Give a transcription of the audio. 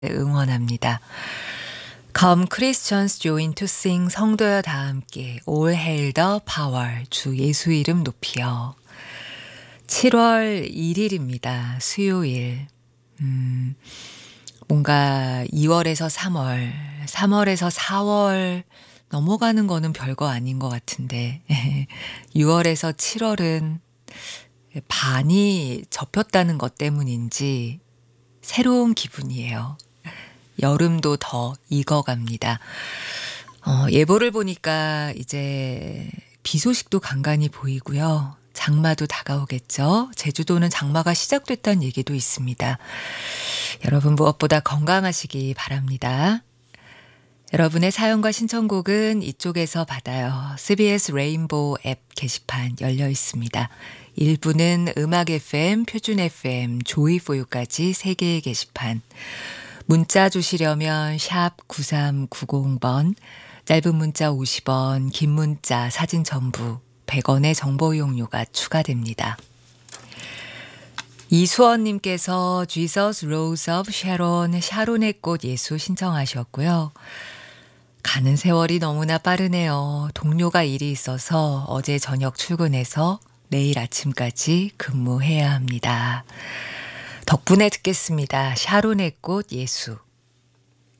응원합니다. Come Christians join to sing 성도여 다 함께 All hail the power 주 예수 이름 높이여 7월 1일입니다. 수요일. 뭔가 2월에서 3월, 3월에서 4월 넘어가는 거는 별거 아닌 것 같은데 6월에서 7월은 반이 접혔다는 것 때문인지 새로운 기분이에요. 여름도 더 익어갑니다. 예보를 보니까 이제 비 소식도 간간히 보이고요. 장마도 다가오겠죠. 제주도는 장마가 시작됐다는 얘기도 있습니다. 여러분 무엇보다 건강하시기 바랍니다. 여러분의 사연과 신청곡은 이쪽에서 받아요. CBS 레인보우 앱 게시판 열려 있습니다. 일부는 음악 FM, 표준 FM, 조이포유까지 3개의 게시판. 문자 주시려면 샵 9390번, 짧은 문자 50원, 긴 문자 사진 첨부 100원의 정보 이용료가 추가됩니다. 이수원님께서 Jesus Rose of Sharon, 샤론의 꽃 예수 신청하셨고요. 가는 세월이 너무나 빠르네요. 동료가 일이 있어서 어제 저녁 출근해서 내일 아침까지 근무해야 합니다. 덕분에 듣겠습니다. 샤론의 꽃 예수.